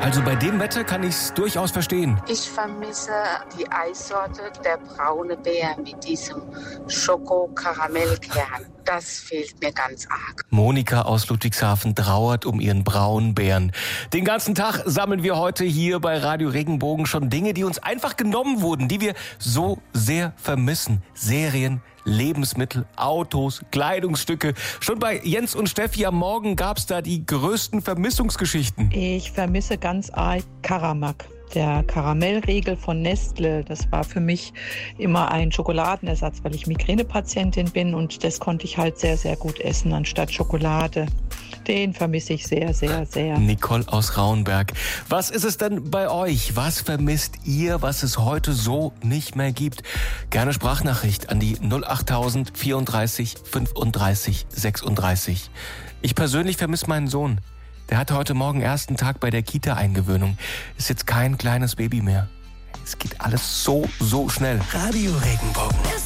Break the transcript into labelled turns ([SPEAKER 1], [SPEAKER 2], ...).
[SPEAKER 1] Also bei dem Wetter kann ich es durchaus verstehen.
[SPEAKER 2] Ich vermisse die Eissorte der braune Bär mit diesem Schoko-Karamellkern. Das fehlt mir ganz arg.
[SPEAKER 1] Monika aus Ludwigshafen trauert um ihren braunen Bären. Den ganzen Tag sammeln wir heute hier bei Radio Regenbogen schon Dinge, die uns einfach genommen wurden, die wir so sehr vermissen. Serien, Lebensmittel, Autos, Kleidungsstücke. Schon bei Jens und Steffi am Morgen gab's da die größten Vermissungsgeschichten.
[SPEAKER 3] Ich vermisse ganz arg Karamak. Der Karamellriegel von Nestle, das war für mich immer ein Schokoladenersatz, weil ich Migränepatientin bin und das konnte ich halt sehr, sehr gut essen anstatt Schokolade. Den vermisse ich sehr, sehr, sehr.
[SPEAKER 1] Nicole aus Rauenberg. Was ist es denn bei euch? Was vermisst ihr, was es heute so nicht mehr gibt? Gerne Sprachnachricht an die 08000 34 35 36. Ich persönlich vermisse meinen Sohn. Der hatte heute Morgen ersten Tag bei der Kita-Eingewöhnung. Ist jetzt kein kleines Baby mehr. Es geht alles so schnell. Radio Regenbogen.